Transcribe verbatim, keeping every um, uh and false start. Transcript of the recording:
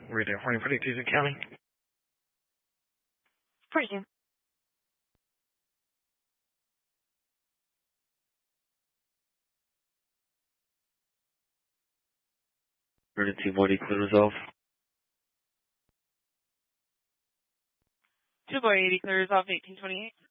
Radio Horning Pretty Tuesday County. Pretty. Emergency Morty Clear Resolve. two by eighty clear resolve eighteen twenty-eight.